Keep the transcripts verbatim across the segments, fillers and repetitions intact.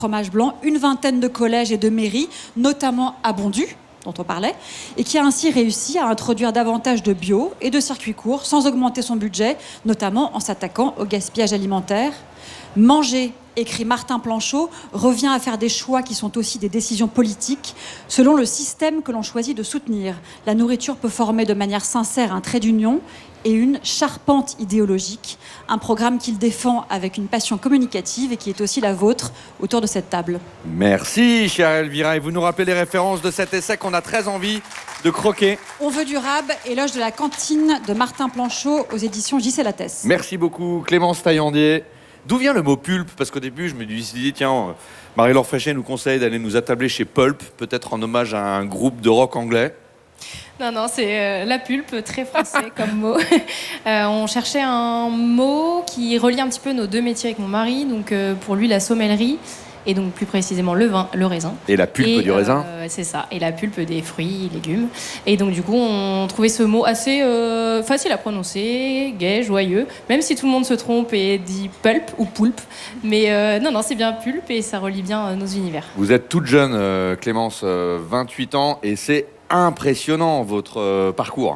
fromage blanc, une vingtaine de collèges et de mairies, notamment à Bondu, dont on parlait, et qui a ainsi réussi à introduire davantage de bio et de circuits courts sans augmenter son budget, notamment en s'attaquant au gaspillage alimentaire. Manger, écrit Martin Planchot, revient à faire des choix qui sont aussi des décisions politiques selon le système que l'on choisit de soutenir. La nourriture peut former de manière sincère un trait d'union et une charpente idéologique, un programme qu'il défend avec une passion communicative et qui est aussi la vôtre autour de cette table. Merci, chère Elvira. Et vous nous rappelez les références de cet essai qu'on a très envie de croquer. On veut du rab, éloge de la cantine de Martin Planchot aux éditions J C Lattès. Merci beaucoup, Clémence Taillandier. D'où vient le mot pulpe? Parce qu'au début, je me suis dit, tiens, Marie-Laure Fréchet nous conseille d'aller nous attabler chez Pulp, peut-être en hommage à un groupe de rock anglais. Non, non, c'est euh, la pulpe, très français comme mot. Euh, on cherchait un mot qui relie un petit peu nos deux métiers avec mon mari. Donc, euh, pour lui, la sommellerie, et donc plus précisément le vin, le raisin. Et la pulpe et, du raisin euh, C'est ça, et la pulpe des fruits, légumes. Et donc, du coup, on trouvait ce mot assez euh, facile à prononcer, gai, joyeux, même si tout le monde se trompe et dit pulp ou poulpe. Mais euh, non, non, c'est bien pulpe et ça relie bien euh, nos univers. Vous êtes toute jeune, euh, Clémence, euh, vingt-huit ans, et c'est impressionnant votre euh, parcours.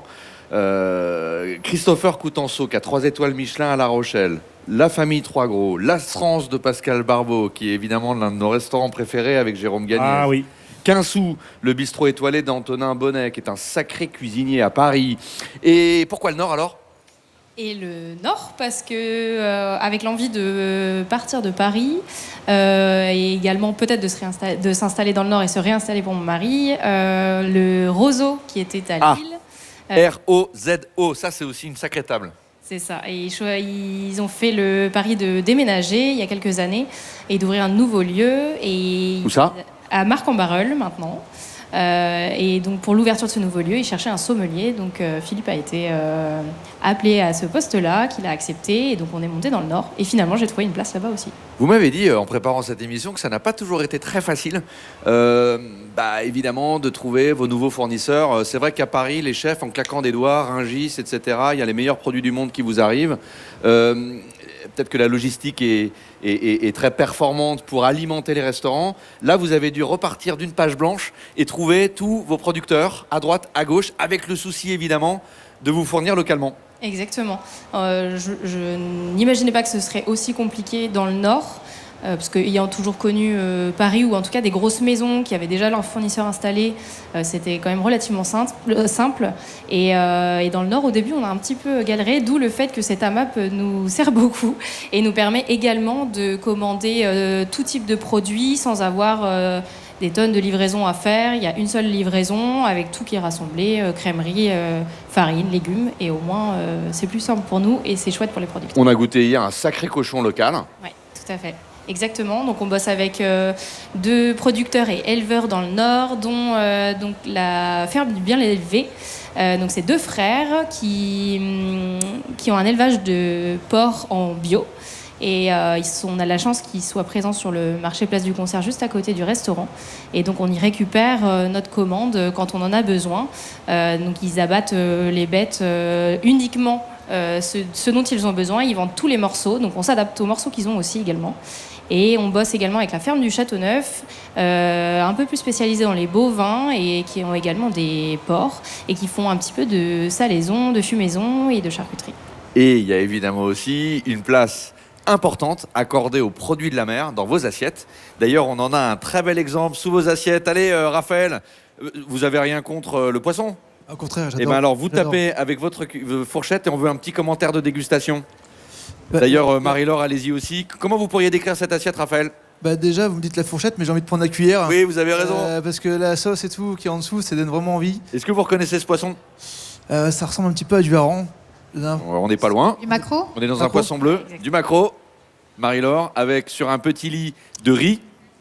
Euh, Christopher Coutenceau, qui a trois étoiles Michelin à La Rochelle, La Famille Trois Gros, l'Astrance de Pascal Barbeau, qui est évidemment l'un de nos restaurants préférés avec Jérôme Gagnès. Ah oui. Quinçou, le bistrot étoilé d'Antonin Bonnet, qui est un sacré cuisinier à Paris. Et pourquoi le Nord alors ? Et le Nord, parce que euh, avec l'envie de partir de Paris euh, et également peut-être de, se réinstaller- de s'installer dans le Nord et se réinstaller pour mon mari, euh, le Roseau qui était à Ah. Lille. euh, R O Z O, ça c'est aussi une sacrée table. C'est ça. Et ils cho- ils ont fait le pari de déménager il y a quelques années et d'ouvrir un nouveau lieu. Et Où ça ? À Marc-en-Barœul maintenant. Euh, et donc pour l'ouverture de ce nouveau lieu, il cherchait un sommelier. Donc euh, Philippe a été euh, appelé à ce poste-là, qu'il a accepté. Et donc on est monté dans le Nord. Et finalement, j'ai trouvé une place là-bas aussi. Vous m'avez dit, euh, en préparant cette émission, que ça n'a pas toujours été très facile, euh, bah, évidemment, de trouver vos nouveaux fournisseurs. Euh, C'est vrai qu'à Paris, les chefs, en claquant des doigts, Rungis, et cetera, il y a les meilleurs produits du monde qui vous arrivent. Euh, Peut-être que la logistique est, est, est- est très performante pour alimenter les restaurants. Là, vous avez dû repartir d'une page blanche et trouver tous vos producteurs, à droite, à gauche, avec le souci, évidemment, de vous fournir localement. Exactement. Euh, je je n'imaginais pas que ce serait aussi compliqué dans le Nord, euh, parce qu'ayant toujours connu euh, Paris, ou en tout cas des grosses maisons qui avaient déjà leurs fournisseurs installés, euh, c'était quand même relativement simple. euh, simple. Et, euh, et dans le Nord, au début, on a un petit peu galéré, d'où le fait que cette AMAP nous sert beaucoup et nous permet également de commander euh, tout type de produits sans avoir... euh, des tonnes de livraisons à faire. Il y a une seule livraison avec tout qui est rassemblé, euh, crèmerie, euh, farine, légumes, et au moins euh, c'est plus simple pour nous et c'est chouette pour les producteurs. On a goûté hier un sacré cochon local. Oui, tout à fait. Exactement. Donc on bosse avec euh, deux producteurs et éleveurs dans le Nord, dont euh, donc la ferme du bien élevé. Euh, donc c'est deux frères qui, hum, qui ont un élevage de porcs en bio. Et euh, ils sont, on a la chance qu'ils soient présents sur le marché Place du Concert, juste à côté du restaurant. Et donc on y récupère euh, notre commande euh, quand on en a besoin. Euh, donc ils abattent euh, les bêtes euh, uniquement euh, ce, ce dont ils ont besoin. Ils vendent tous les morceaux. Donc on s'adapte aux morceaux qu'ils ont aussi également. Et on bosse également avec la ferme du Châteauneuf, euh, un peu plus spécialisée dans les bovins et qui ont également des porcs et qui font un petit peu de salaison, de fumaison et de charcuterie. Et il y a évidemment aussi une place importante accordée aux produits de la mer dans vos assiettes. D'ailleurs, on en a un très bel exemple sous vos assiettes. Allez, euh, Raphaël, euh, vous avez rien contre euh, le poisson ? Au contraire, j'adore. Eh bien alors, vous J'adore. tapez avec votre cu- euh, fourchette et on veut un petit commentaire de dégustation. Bah, D'ailleurs, euh, bah, Marie-Laure, allez-y aussi. Comment vous pourriez décrire cette assiette, Raphaël ? Bah déjà, vous me dites la fourchette, mais j'ai envie de prendre la cuillère. Oui, vous avez raison. Euh, parce que la sauce et tout qui est en dessous, ça donne vraiment envie. Est-ce que vous reconnaissez ce poisson ? Euh, ça ressemble un petit peu à du hareng. Non. On n'est pas loin. Du maquereau? On est dans un Maquereau. poisson bleu, Exactement. du maquereau. Marie-Laure, avec sur un petit lit de riz.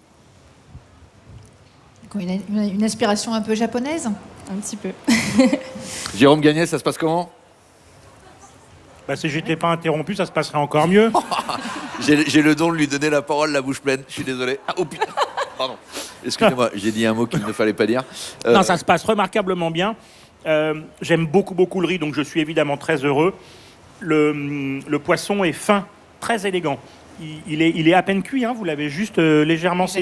Une, une- une inspiration un peu japonaise? Un petit peu. Jérôme Gagnès, ça se passe comment ? Bah, si j'étais pas interrompu, ça se passerait encore mieux. J'ai j'ai le don de lui donner la parole, la bouche pleine. Je suis désolé. Ah, oh putain. Pardon. Excusez-moi, j'ai dit un mot qu'il ne fallait pas dire. Euh, Non, ça se passe remarquablement bien. Euh, J'aime beaucoup, beaucoup le riz, donc je suis évidemment très heureux. Le, le poisson est fin, très élégant. Il, il est, il est à peine cuit, hein, vous l'avez juste euh, légèrement